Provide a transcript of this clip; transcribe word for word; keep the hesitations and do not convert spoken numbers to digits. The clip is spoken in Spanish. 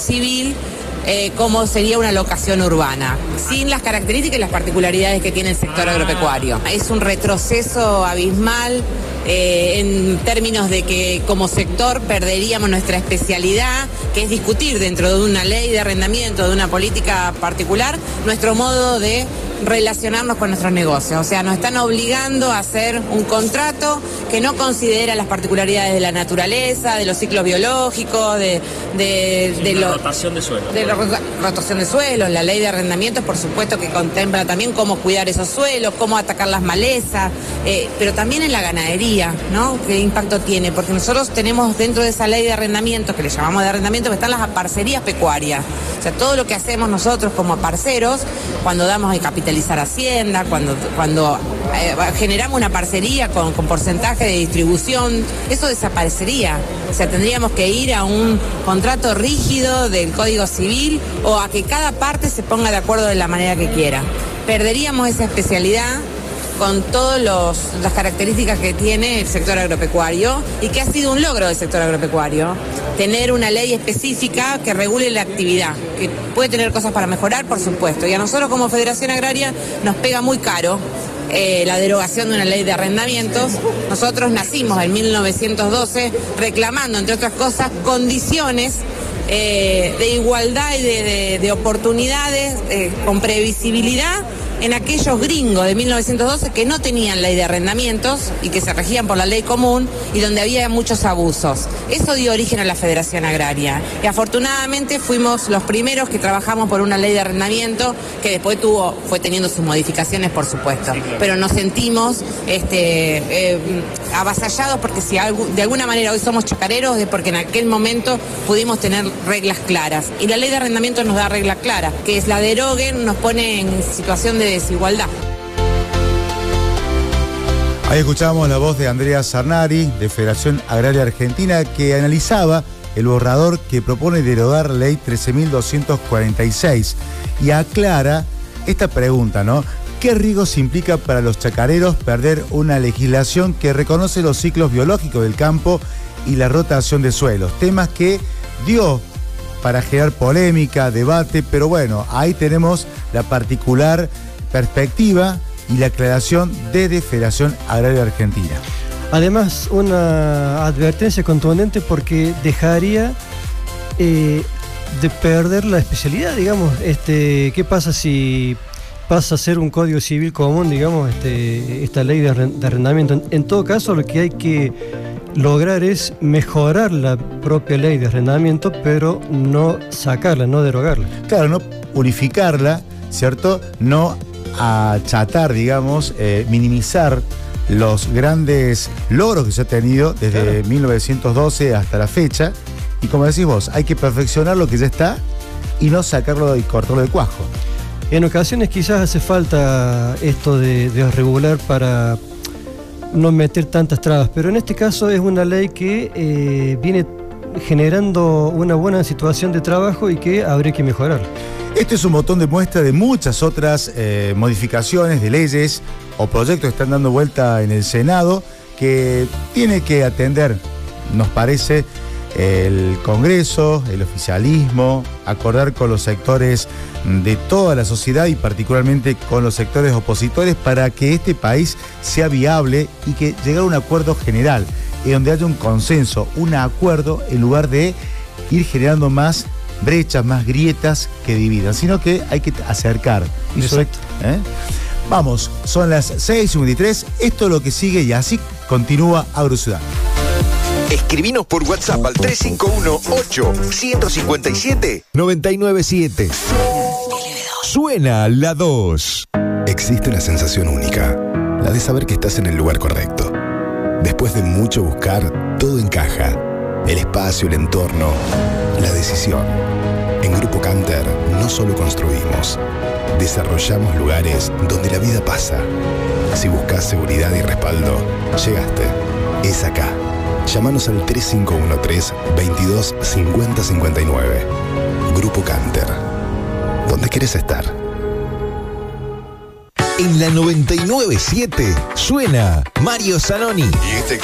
civil eh, como sería una locación urbana, sin las características y las particularidades que tiene el sector agropecuario. Es un retroceso abismal eh, en términos de que como sector perderíamos nuestra especialidad, que es discutir dentro de una ley de arrendamiento, de una política particular, nuestro modo de relacionarnos con nuestros negocios. O sea, nos están obligando a hacer un contrato que no considera las particularidades de la naturaleza, de los ciclos biológicos, de, de, sí, de la lo, rotación de suelo. De la rotación de suelos. La ley de arrendamientos, por supuesto, que contempla también cómo cuidar esos suelos, cómo atacar las malezas, eh, pero también en la ganadería, ¿no? ¿Qué impacto tiene? Porque nosotros tenemos dentro de esa ley de arrendamientos, que le llamamos de arrendamiento, que están las parcerías pecuarias. O sea, todo lo que hacemos nosotros como parceros, cuando damos de capitalizar hacienda, cuando, cuando eh, generamos una parcería con, con porcentaje de distribución, eso desaparecería. O sea, tendríamos que ir a un contrato rígido del Código Civil o a que cada parte se ponga de acuerdo de la manera que quiera. Perderíamos esa especialidad con todas las características que tiene el sector agropecuario y que ha sido un logro del sector agropecuario, tener una ley específica que regule la actividad, que puede tener cosas para mejorar, por supuesto, y a nosotros como Federación Agraria nos pega muy caro eh, la derogación de una ley de arrendamientos. Nosotros nacimos en mil novecientos doce reclamando, entre otras cosas, condiciones eh, de igualdad y de, de, de oportunidades eh, con previsibilidad en aquellos gringos de mil novecientos doce que no tenían ley de arrendamientos y que se regían por la ley común y donde había muchos abusos. Eso dio origen a la Federación Agraria. Y afortunadamente fuimos los primeros que trabajamos por una ley de arrendamiento que después tuvo, fue teniendo sus modificaciones, por supuesto. Pero nos sentimos este, eh, avasallados porque si algo, de alguna manera hoy somos chacareros es porque en aquel momento pudimos tener reglas claras. Y la ley de arrendamiento nos da reglas claras, que es la deroguen, nos pone en situación de desigualdad. Ahí escuchábamos la voz de Andrea Sarnari, de Federación Agraria Argentina, que analizaba el borrador que propone derogar la ley trece mil doscientos cuarenta y seis y aclara esta pregunta, ¿no? ¿Qué riesgos implica para los chacareros perder una legislación que reconoce los ciclos biológicos del campo y la rotación de suelos? Temas que dio para generar polémica, debate, pero bueno, ahí tenemos la particular perspectiva y la aclaración desde Federación Agraria Argentina. Además, una advertencia contundente porque dejaría eh, de perder la especialidad, digamos. Este, ¿qué pasa si pasa a ser un código civil común, digamos, este, esta ley de arrendamiento? En, en todo caso, lo que hay que lograr es mejorar la propia ley de arrendamiento, pero no sacarla, no derogarla. Claro, no unificarla, ¿cierto? No achatar, digamos, eh, minimizar los grandes logros que se ha tenido desde claro. mil novecientos doce hasta la fecha. Y como decís vos, hay que perfeccionar lo que ya está y no sacarlo y cortarlo de cuajo. En ocasiones quizás hace falta esto de, de regular para no meter tantas trabas, pero en este caso es una ley que eh, viene generando una buena situación de trabajo y que habría que mejorar. Este es un botón de muestra de muchas otras eh, modificaciones de leyes o proyectos que están dando vuelta en el Senado que tiene que atender, nos parece, el Congreso, el oficialismo, acordar con los sectores de toda la sociedad y particularmente con los sectores opositores para que este país sea viable y que llegue a un acuerdo general, y donde haya un consenso, un acuerdo, en lugar de ir generando más brechas, más grietas que dividan, sino que hay que acercar. Y sobre, ¿eh? Vamos, son las seis cincuenta y tres, esto es lo que sigue y así continúa AgroCiudad. Escribinos por WhatsApp al tres cinco uno, ocho, cinco siete, nueve nueve siete. Suena la dos. Existe una sensación única, la de saber que estás en el lugar correcto. Después de mucho buscar, todo encaja. El espacio, el entorno, la decisión. En Grupo Canter no solo construimos, desarrollamos lugares donde la vida pasa. Si buscas seguridad y respaldo, llegaste. Es acá. Llámanos al tres cinco uno tres, veintidós, cincuenta, cincuenta y nueve. Grupo Canter. ¿Dónde quieres estar? En la noventa y nueve punto siete suena Mario Zanoni.